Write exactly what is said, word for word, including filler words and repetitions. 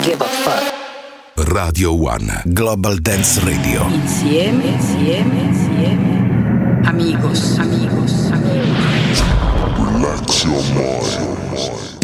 give a fuck. Radio One Global Dance Radio. Insieme, insieme, insieme. Amigos, amigos, amigos. Relax your mind.